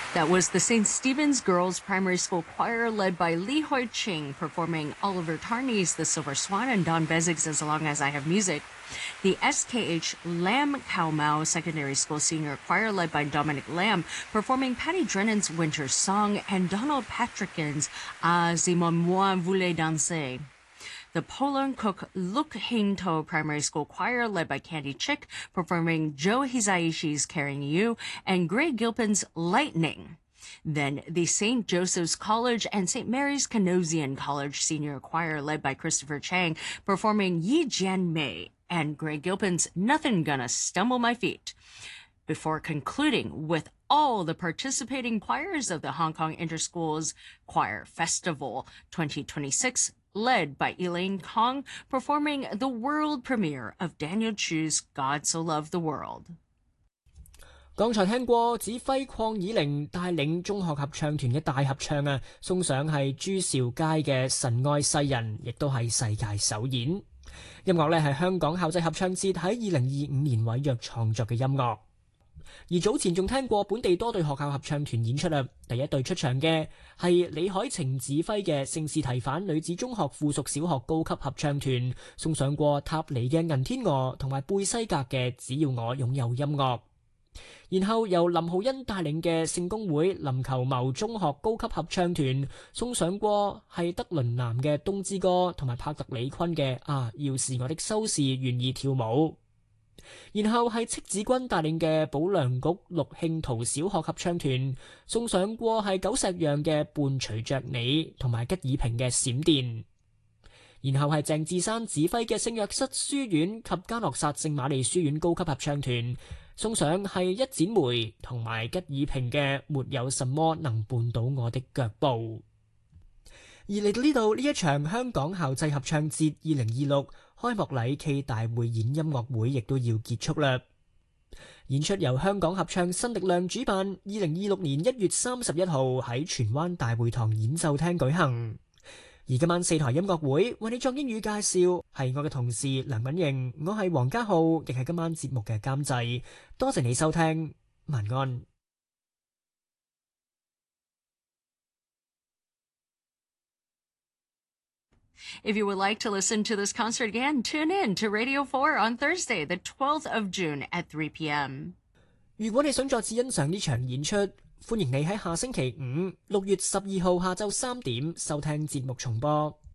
That was the St. Stephen's Girls Primary School Choir led by Li Hoi Ching performing Oliver Tarney's The Silver Swan and Don Bezzig's As Long As I Have Music. The SKH Lam Khao Mau Secondary School Senior Choir led by Dominic Lam performing Patty Drennan's Winter Song and Donald Patricken's Ah Si Mon Moi Voulait Danser. The Poland Cook Luk Hinto Primary School Choir led by Candy Chick performing Joe Hisaishi's Carrying You and Greg Gilpin's Lightning. Then the St. Joseph's College and St. Mary's Canosian College Senior Choir led by Christopher Chang performing Yi Jian Mei and Greg Gilpin's Nothing Gonna Stumble My Feet. Before concluding with all the participating choirs of the Hong Kong Interschools Choir Festival 2026, led by Elaine Kong, performing the world premiere of Daniel Chu's God So Loved the World. 剛才聽過指揮鄺以玲帶領中學合唱團嘅大合唱啊，送上係朱兆佳嘅《神愛世人》，亦都係世界首演。音樂呢係香港校際合唱節喺2025年委約創作嘅音樂。而早前仲聽過本地多隊學校合唱團演出啊，第一隊出場嘅係李海晴指揮嘅聖士提反女子中學附屬小學高級合唱團，送上過塔尼嘅銀天鵝同埋貝西格嘅只要我擁有音樂。然後由林浩恩帶領嘅聖公會林球謀中學高級合唱團送上過係德倫南嘅冬之歌同埋帕特里坤嘅啊要是我的收視願意跳舞。然後係戚子君帶領嘅保良局陸慶圖小學合唱團送上過係九石洋嘅伴隨着你同埋吉爾平嘅閃電。然後係鄭智山指揮嘅聖約瑟書院及加諾薩聖瑪利書院高級合唱團送上係一剪梅同埋吉爾平嘅沒有什麼能絆倒我的腳步。而嚟到呢度呢一場香港校際合唱節2026開幕禮暨大匯演音樂會亦都要結束啦。演出由香港合唱新力量主辦，2026年1月31號喺荃灣大會堂演奏廳舉行。而今晚4台音樂會為你作英語介紹，係我嘅同事梁敏瑩，我係黃家浩，亦係今晚節目嘅監製。多謝你收聽，晚安。 If you would like to listen to this concert again, tune in to Radio 4 on Thursday, the 12th of June at 3 p.m. 如果你想再次欣賞呢場演出，歡迎你喺下星期五6月12號下晝3點收聽節目重播。